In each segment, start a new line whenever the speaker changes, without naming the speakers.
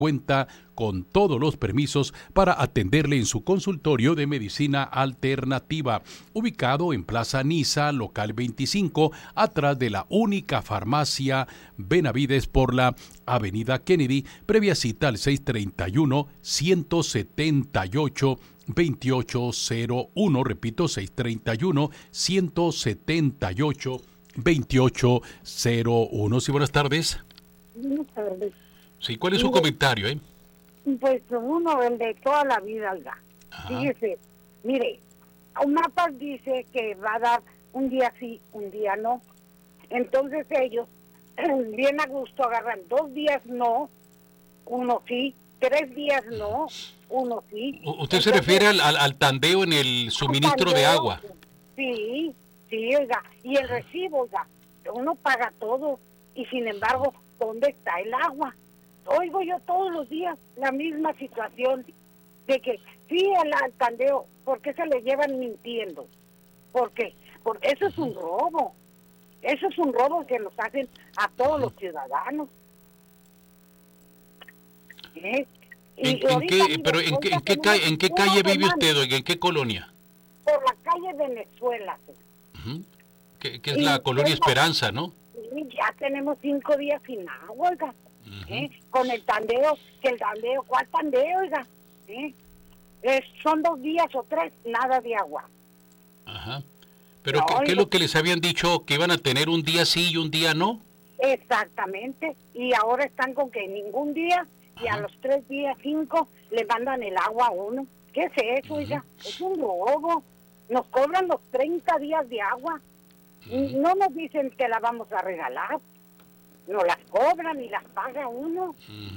cuenta con todos los permisos para atenderle en su consultorio de medicina alternativa, ubicado en Plaza Niza, local 25, atrás de la única farmacia Benavides por la Avenida Kennedy, previa cita al 631-178-2801, repito, 631-178-2801. Sí, buenas tardes.
Buenas tardes.
Sí, ¿cuál es su comentario,
Pues uno, el de toda la vida, oiga. Fíjese, mire, Mapas dice que va a dar un día sí, un día no. Entonces ellos, bien a gusto, agarran 2 días no, uno sí, 3 días no, uno sí.
¿Usted se refiere al tandeo en el suministro de agua?
Sí, oiga, y el recibo, oiga, uno paga todo, y sin embargo, ¿dónde está el agua? Oigo yo todos los días la misma situación de que sí al tandeo, ¿por qué se le llevan mintiendo? ¿Por qué? Porque eso es un robo. Eso es un robo que nos hacen a todos los ciudadanos.
¿En qué calle vive usted, oiga? ¿En qué colonia?
Por la calle Venezuela.
Que es la colonia Esperanza, ¿no?
Ya tenemos 5 días sin agua, oiga. Con el tandeo, ¿cuál tandeo, oiga? Son 2 días o 3, nada de agua.
Pero no, ¿qué es lo que les habían dicho? ¿Que iban a tener un día sí y un día no?
Exactamente, y ahora están con que ningún día, y a los 3 días, 5, le mandan el agua a uno. ¿Qué es eso, oiga? Es un robo. Nos cobran los 30 días de agua. No nos dicen que la vamos a regalar. No las cobran y las paga uno.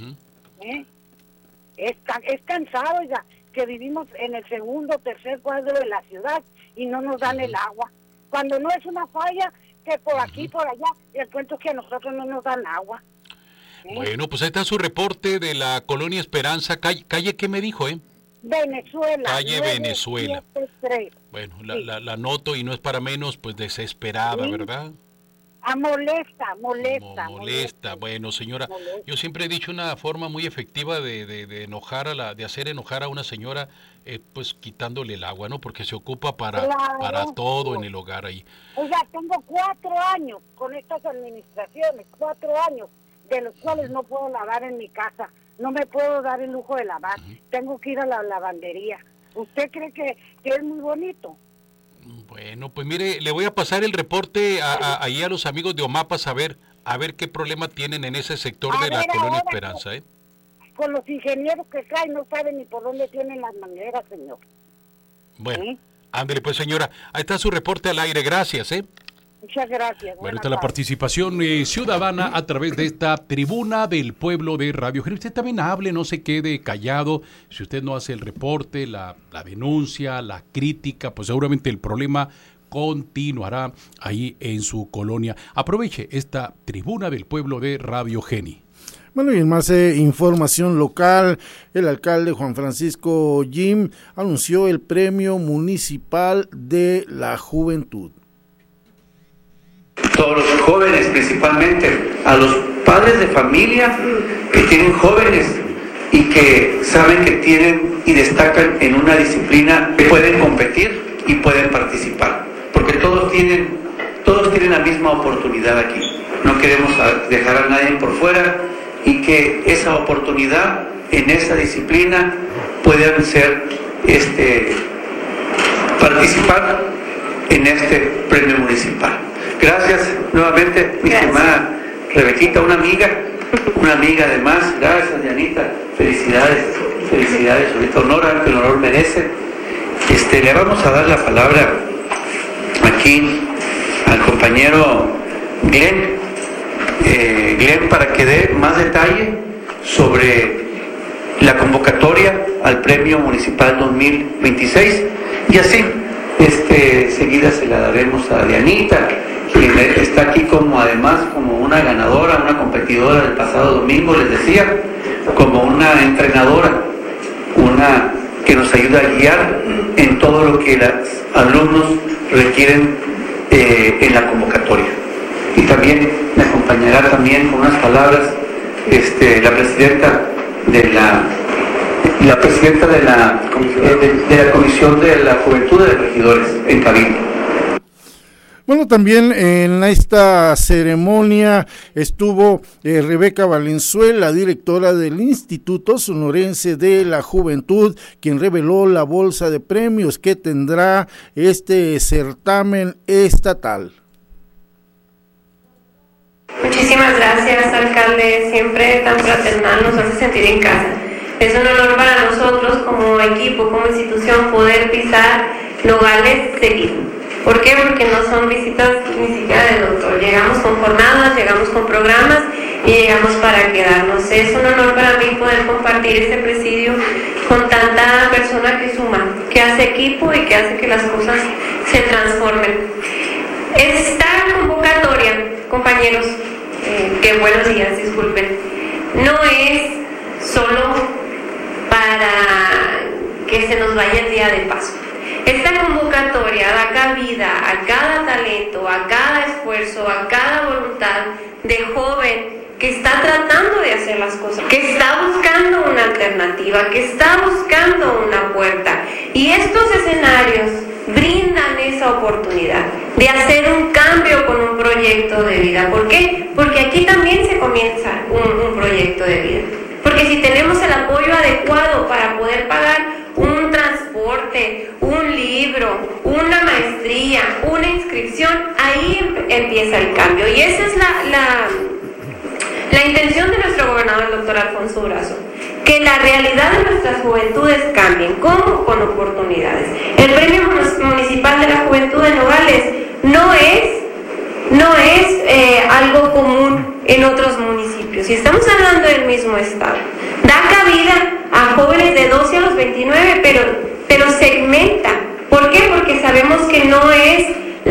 Es cansado, oiga, que vivimos en el segundo o tercer cuadro de la ciudad y no nos dan el agua. Cuando no es una falla, que por aquí, por allá, el cuento es que a nosotros no nos dan agua.
Bueno, pues ahí está su reporte de la colonia Esperanza, calle ¿qué me dijo,
Venezuela.
Calle
973.
Venezuela. Bueno, la noto y no es para menos, pues desesperada, ¿verdad? Molesta. Bueno, señora, yo siempre he dicho una forma muy efectiva de hacer enojar a una señora, pues quitándole el agua, ¿no? Porque se ocupa para todo en el hogar ahí.
Oiga, tengo 4 años con estas administraciones, 4 años, de los cuales no puedo lavar en mi casa, no me puedo dar el lujo de lavar, tengo que ir a la lavandería. ¿Usted cree que es muy bonito?
Bueno, pues mire, le voy a pasar el reporte ahí a los amigos de Omapas a ver qué problema tienen en ese sector de la colonia Esperanza,
Con los ingenieros que caen no saben ni por dónde tienen las mangueras, señor.
Bueno, ándele pues, señora, ahí está su reporte al aire, gracias,
Muchas gracias.
Bueno, está la participación ciudadana a través de esta tribuna del pueblo de Radio Jerez. Usted también hable, no se quede callado. Si usted no hace el reporte, la denuncia, la crítica, pues seguramente el problema continuará ahí en su colonia. Aproveche esta tribuna del pueblo de Radio Geni.
Bueno, y en más información local, el alcalde Juan Francisco Jim anunció el Premio Municipal de la Juventud.
Todos los jóvenes, principalmente a los padres de familia que tienen jóvenes y que saben que tienen y destacan en una disciplina, que pueden competir y pueden participar, porque todos tienen la misma oportunidad aquí. No queremos dejar a nadie por fuera y que esa oportunidad en esa disciplina puedan ser participar en este premio municipal. Gracias nuevamente, mi estimada Rebequita, una amiga además. Gracias, Dianita, felicidades, ahorita honor, que el honor merece. Le vamos a dar la palabra aquí al compañero Glenn, para que dé más detalle sobre la convocatoria al Premio Municipal 2026, y así seguida se la daremos a Dianita, quien está aquí como una ganadora, una competidora del pasado domingo, les decía, como una entrenadora, una que nos ayuda a guiar en todo lo que los alumnos requieren en la convocatoria. Y también me acompañará también con unas palabras la presidenta la presidenta de la Comisión de la Juventud de Regidores en Cabildo.
Bueno, también en esta ceremonia estuvo Rebeca Valenzuela, directora del Instituto Sonorense de la Juventud, quien reveló la bolsa de premios que tendrá este certamen estatal.
Muchísimas gracias, alcalde, siempre tan fraternal, nos hace sentir en casa. Es un honor para nosotros como equipo, como institución, poder pisar Nogales seguido. ¿Por qué? Porque no son visitas ni siquiera de doctor. Llegamos con jornadas, llegamos con programas y llegamos para quedarnos. Es un honor para mí poder compartir este presidio con tanta persona que suma, que hace equipo y que hace que las cosas se transformen. Esta convocatoria, compañeros, que buenos días, disculpen, no es solo para que se nos vaya el día de paso. Esta convocatoria da cabida a cada talento, a cada esfuerzo, a cada voluntad de joven que está tratando de hacer las cosas, que está buscando una alternativa, que está buscando una puerta. Y estos escenarios brindan esa oportunidad de hacer un cambio con un proyecto de vida. ¿Por qué? Porque aquí también se comienza un proyecto de vida. Porque si tenemos el apoyo adecuado para poder pagar un transporte, un libro, una maestría, una inscripción, ahí empieza el cambio. Y esa es la intención de nuestro gobernador, el doctor Alfonso Durazo, que la realidad de nuestras juventudes cambien. ¿Cómo? Con oportunidades. El Premio Municipal de la Juventud de Nogales no es algo común en otros municipios. Y estamos hablando del mismo estado. Da cabida a jóvenes de 12 a los 29, pero segmenta. ¿Por qué? Porque sabemos que no es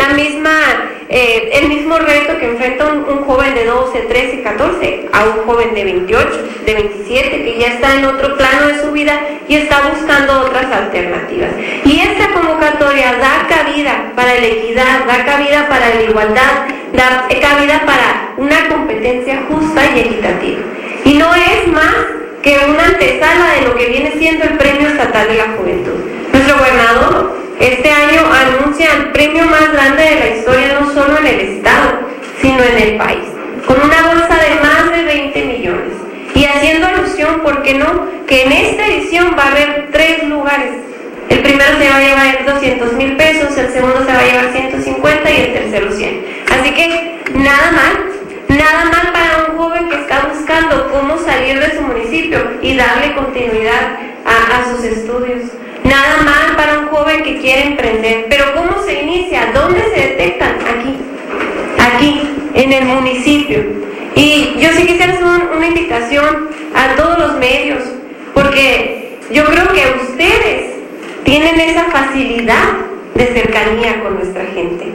el mismo reto que enfrenta un joven de 12, 13, 14 a un joven de 28, de 27, que ya está en otro plano de su vida y está buscando otras alternativas. Y esta convocatoria da cabida para la equidad, da cabida para la igualdad, da cabida para una competencia justa y equitativa. Y no es más que una antesala de lo que viene siendo el Premio Estatal de la Juventud. Nuestro gobernador este año anuncia el premio más grande de la historia, no solo en el estado, sino en el país, con una bolsa de más de 20 millones. Y haciendo alusión, ¿por qué no?, que en esta edición va a haber 3 lugares. El primero se va a llevar 200,000 pesos, el segundo se va a llevar 150 y el tercero 100. Así que nada mal para un joven que está buscando cómo salir de su municipio y darle continuidad a sus estudios. Nada mal para un joven que quiere emprender. Pero ¿cómo se inicia? ¿Dónde se detectan? Aquí, en el municipio. Y yo sí quisiera hacer una invitación a todos los medios, porque yo creo que ustedes tienen esa facilidad de cercanía con nuestra gente.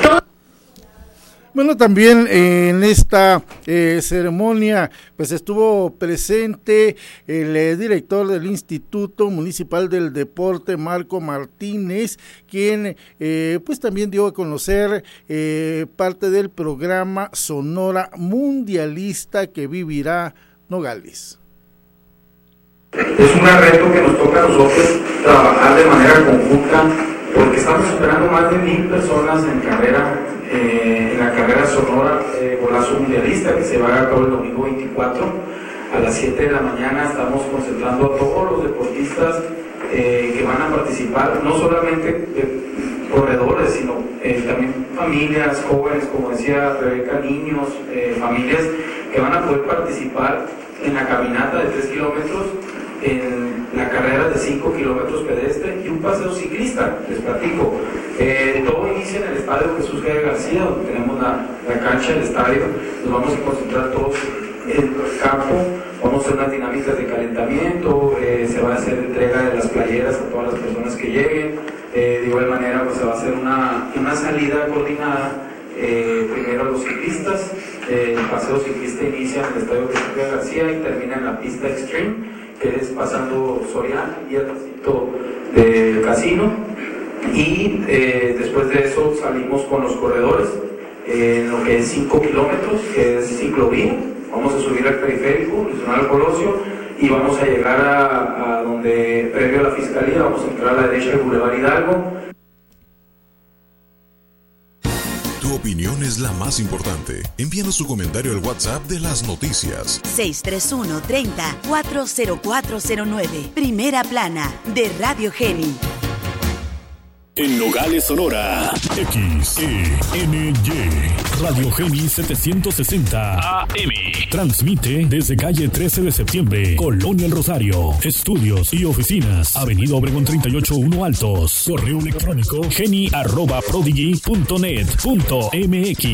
Bueno, también en esta ceremonia pues estuvo presente el director del Instituto Municipal del Deporte, Marco Martínez, quien pues también dio a conocer parte del programa Sonora Mundialista que vivirá Nogales.
Es un gran reto que nos toca a nosotros trabajar de manera conjunta, porque estamos esperando más de 1,000 personas en la carrera Sonora Golazo Mundialista, que se va a cabo el domingo 24 a las 7 de la mañana. Estamos concentrando a todos los deportistas que van a participar, no solamente corredores, sino también familias, jóvenes, como decía Rebeca, niños, familias que van a poder participar en la caminata de 3 kilómetros, en la carrera de 5 kilómetros pedestre y un paseo ciclista. Les platico, todo inicia en el estadio Jesús G. García, donde tenemos la cancha del estadio. Nos vamos a concentrar todos en el campo, vamos a hacer unas dinámicas de calentamiento, se va a hacer entrega de las playeras a todas las personas que lleguen. De igual manera pues se va a hacer una salida coordinada, primero a los ciclistas. El paseo ciclista inicia en el estadio Jesús G. García y termina en la pista Extreme, que es pasando Soriana y el pasito del casino. Y después de eso salimos con los corredores en lo que es 5 kilómetros, que es ciclovía. Vamos a subir al periférico, Nacional Colosio, y vamos a llegar a donde, previo a la fiscalía, vamos a entrar a la derecha del Boulevard Hidalgo.
Tu opinión es la más importante. Envíanos tu comentario al WhatsApp de las noticias.
631-30-40409. Primera plana de Radio Geni.
En Nogales, Sonora, XENY, Radio Geni 760 AM. Transmite desde calle 13 de septiembre, Colonia El Rosario. Estudios y oficinas, Avenida Obregón 38-1 Altos. Correo electrónico geni@prodigy.net.mx.